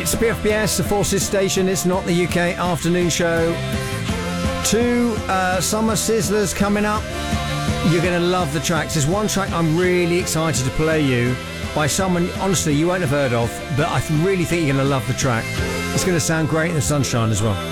It's BFBS, the Forces Station. It's not the UK afternoon show. 2 summer sizzlers coming up. You're going to love the tracks. There's one track I'm really excited to play you by someone, honestly, you won't have heard of, but I really think you're going to love the track. It's going to sound great in the sunshine as well.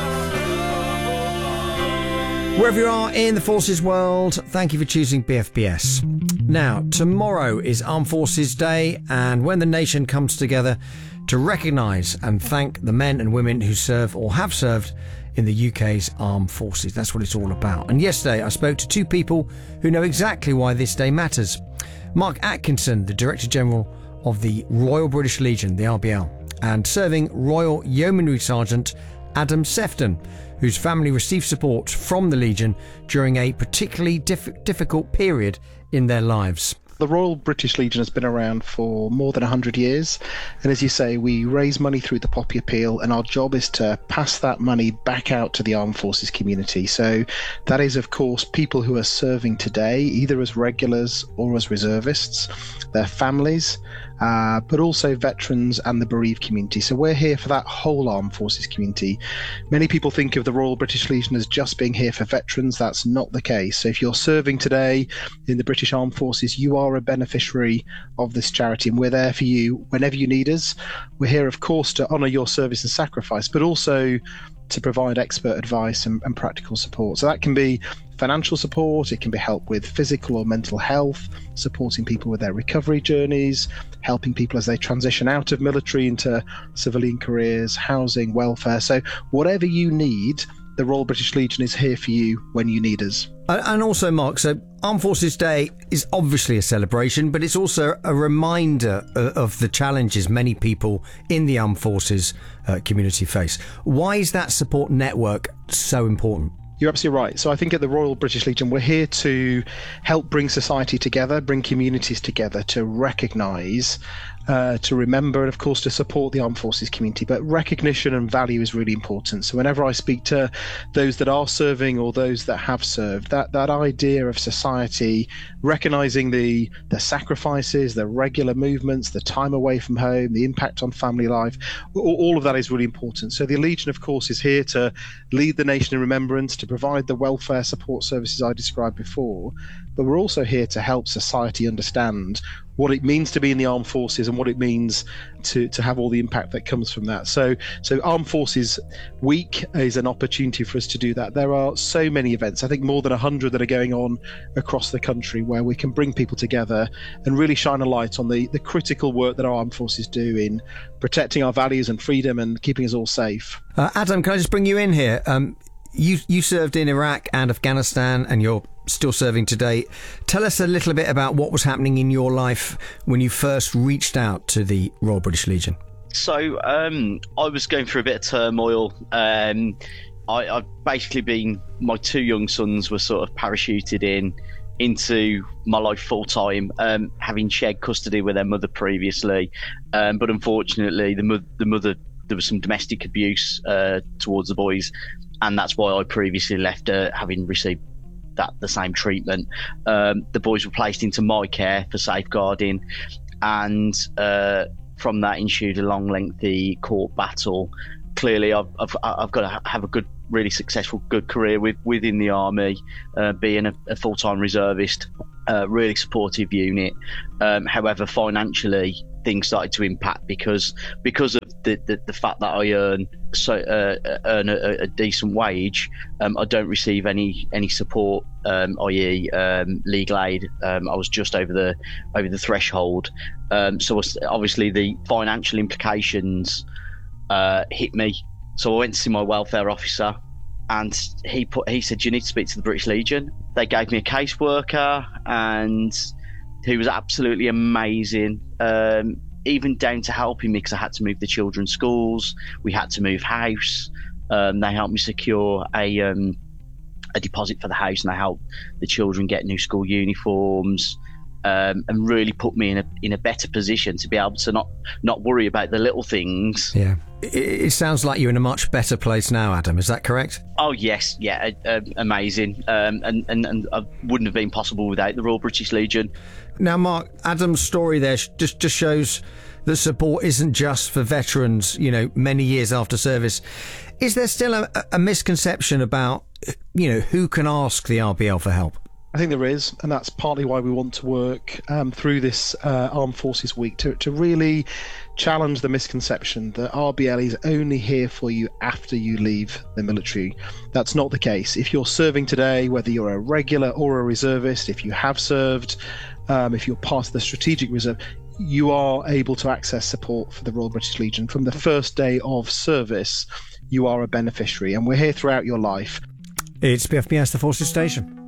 Wherever you are in the Forces world, thank you for choosing BFBS. Now, tomorrow is Armed Forces Day, and when the nation comes together to recognise and thank the men and women who serve or have served in the UK's armed forces. That's what it's all about. And yesterday I spoke to 2 people who know exactly why this day matters. Mark Atkinson, the Director General of the Royal British Legion, the RBL, and serving Royal Yeomanry Sergeant Adam Sefton, whose family received support from the Legion during a particularly difficult period in their lives. The Royal British Legion has been around for more than 100 years, and as you say, we raise money through the Poppy Appeal, and our job is to pass that money back out to the armed forces community. So that is, of course, people who are serving today, either as regulars or as reservists, their families, but also veterans and the bereaved community. So we're here for that whole armed forces community. Many people think of the Royal British Legion as just being here for veterans. That's not the case. So if you're serving today in the British Armed Forces, you are a beneficiary of this charity, and we're there for you whenever you need us. We're here, of course, to honour your service and sacrifice, but also to provide expert advice and practical support. So that can be financial support, it can be help with physical or mental health, supporting people with their recovery journeys, helping people as they transition out of military into civilian careers, housing, welfare. So whatever you need, the Royal British Legion is here for you when you need us. And also, Mark, so Armed Forces Day is obviously a celebration, but it's also a reminder of the challenges many people in the Armed Forces community face. Why is that support network so important? You're absolutely right. So I think at the Royal British Legion, we're here to help bring society together, bring communities together, to recognise, to remember, and of course to support the armed forces community. But recognition and value is really important. So whenever I speak to those that are serving or those that have served, that idea of society recognising the sacrifices, the regular movements, the time away from home, the impact on family life, all of that is really important. So the Legion, of course, is here to lead the nation in remembrance, to provide the welfare support services I described before, but we're also here to help society understand what it means to be in the armed forces and what it means to have all the impact that comes from that. So Armed Forces Week is an opportunity for us to do that. There are so many events, I think more than 100 that are going on across the country, where we can bring people together and really shine a light on the critical work that our armed forces do in protecting our values and freedom and keeping us all safe. Adam, can I just bring you in here? You served in Iraq and Afghanistan, and you're still serving today. Tell us a little bit about what was happening in your life when you first reached out to the Royal British Legion. So I was going through a bit of turmoil. I've basically been, my 2 young sons were sort of parachuted into my life full time, having shared custody with their mother previously. But unfortunately, the mother, there was some domestic abuse towards the boys, and that's why I previously left having received the same treatment. The boys were placed into my care for safeguarding, and from that ensued a long, lengthy court battle. Clearly, I've got to have a good, really successful, good career within the army, being a full-time reservist, really supportive unit. However, financially, things started to impact because of the fact that I earn a decent wage. I don't receive any support, i.e. legal aid. I was just over the threshold, so obviously the financial implications hit me. So I went to see my welfare officer, and he said, "You need to speak to the British Legion." They gave me a caseworker, and he was absolutely amazing. Even down to helping me, because I had to move the children's schools. We had to move house. They helped me secure a deposit for the house, and they helped the children get new school uniforms. and really put me in a better position to be able to not worry about the little things. Yeah. It sounds like you're in a much better place now, Adam. Is that correct? Oh yes, yeah, amazing. And I wouldn't have been possible without the Royal British Legion. Now, Mark, Adam's story there just shows that support isn't just for veterans, many years after service. Is there still a misconception about, who can ask the RBL for help? I think there is, and that's partly why we want to work through this Armed Forces Week to really challenge the misconception that RBL is only here for you after you leave the military. That's not the case. If you're serving today, whether you're a regular or a reservist, if you have served, if you're part of the Strategic Reserve, you are able to access support for the Royal British Legion. From the first day of service, you are a beneficiary, and we're here throughout your life. It's BFBS, the Forces Station.